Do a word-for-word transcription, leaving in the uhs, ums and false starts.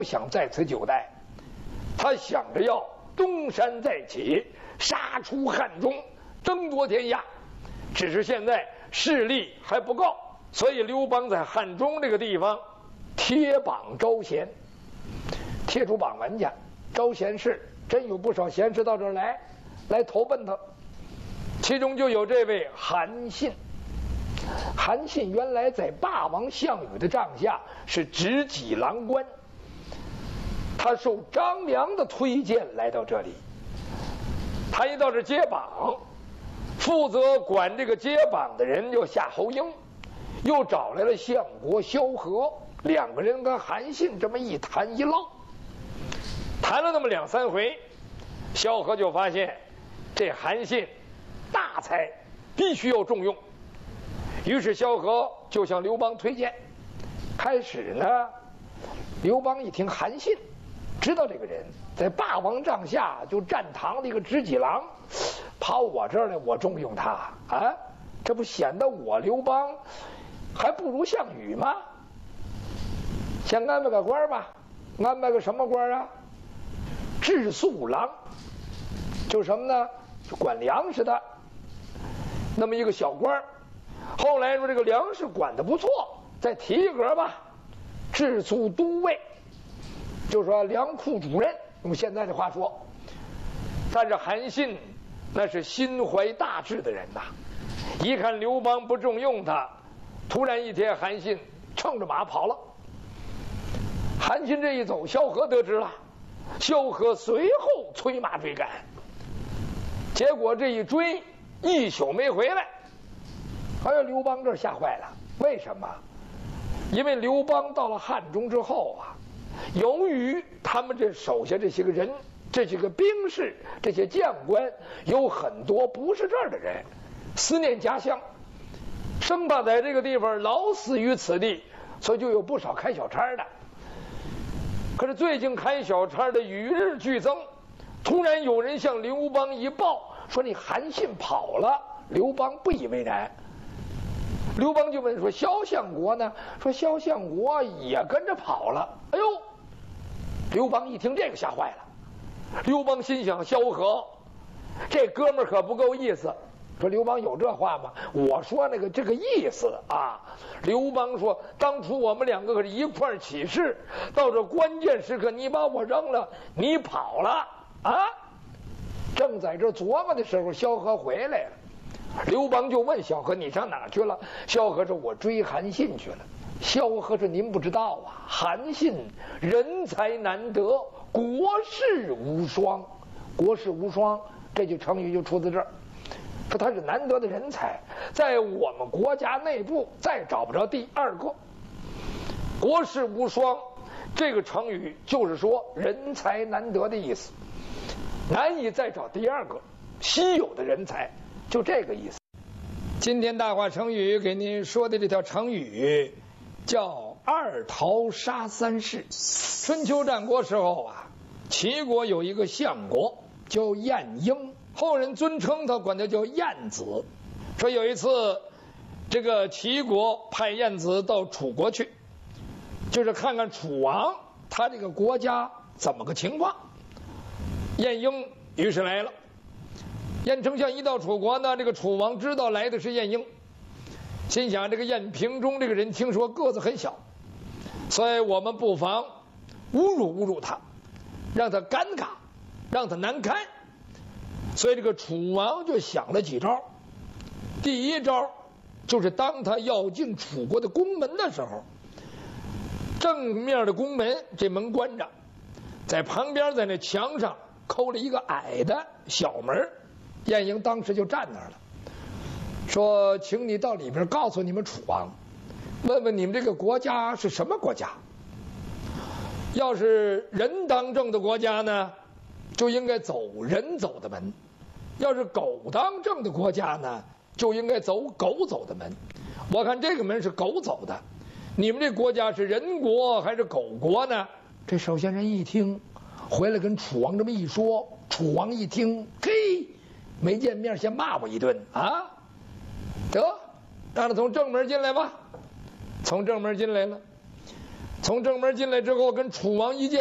不想在此久待，他想着要东山再起，杀出汉中，争夺天下。只是现在势力还不够，所以刘邦在汉中这个地方贴榜招贤，贴出榜文去，招贤士，真有不少贤士到这儿来，来投奔他。其中就有这位韩信。韩信原来在霸王项羽的帐下是执戟郎官，他受张良的推荐来到这里。他一到这接榜，负责管这个接榜的人就夏侯婴，又找来了相国萧何，两个人跟韩信这么一谈一唠，谈了那么两三回，萧何就发现这韩信大才，必须要重用。于是萧何就向刘邦推荐。开始呢，刘邦一听韩信，知道这个人在霸王帐下就站堂的一个执戟郎，跑我这儿来，我重用他啊，这不显得我刘邦还不如项羽吗？先安排个官吧，安排个什么官啊？治粟郎，就什么呢？就管粮食的那么一个小官。后来说这个粮食管得不错，再提一格吧，治粟都尉，就说粮库主任，用现在的话说。但是韩信那是心怀大志的人呐，一看刘邦不重用他，突然一天韩信乘着马跑了。韩信这一走，萧何得知了，萧何随后催马追赶，结果这一追一宿没回来。哎呀，刘邦这吓坏了，为什么？因为刘邦到了汉中之后啊，由于他们这手下这些个人，这些个兵士，这些将官，有很多不是这儿的人，思念家乡，生怕在这个地方老死于此地，所以就有不少开小差的。可是最近开小差的与日俱增，突然有人向刘邦一报，说你韩信跑了。刘邦不以为然。刘邦就问说萧相国呢？说萧相国也跟着跑了。哎呦，刘邦一听这个吓坏了。刘邦心想，萧何这哥们儿可不够意思。说刘邦有这话吗？我说那个这个意思啊。刘邦说，当初我们两个可是一块儿起事，到这关键时刻你把我扔了，你跑了啊。正在这琢磨的时候，萧何回来了。刘邦就问萧何，你上哪儿去了？萧何说，我追韩信去了。萧何说，您不知道啊，韩信人才难得，国士无双。国士无双这句成语就出自这儿，说他是难得的人才，在我们国家内部再找不着第二个。国士无双这个成语就是说人才难得的意思，难以再找第二个稀有的人才，就这个意思。今天大话成语给您说的这条成语叫二桃杀三士。春秋战国时候啊，齐国有一个相国叫晏婴，后人尊称他，管他叫晏子。说有一次这个齐国派晏子到楚国去，就是看看楚王他这个国家怎么个情况。晏婴于是来了。晏丞相一到楚国呢，这个楚王知道来的是晏婴，心想这个晏平中这个人听说个子很小，所以我们不妨侮辱侮辱他，让他尴尬，让他难堪。所以这个楚王就想了几招。第一招就是当他要进楚国的宫门的时候，正面的宫门这门关着，在旁边在那墙上抠了一个矮的小门。晏婴当时就站那儿了，说请你到里边告诉你们楚王，问问你们这个国家是什么国家。要是人当政的国家呢，就应该走人走的门；要是狗当政的国家呢，就应该走狗走的门。我看这个门是狗走的，你们这国家是人国还是狗国呢？这首先人一听，回来跟楚王这么一说，楚王一听，嘿，没见面先骂我一顿啊！得，让他从正门进来吧。从正门进来了， 从正门进来之后，跟楚王一见。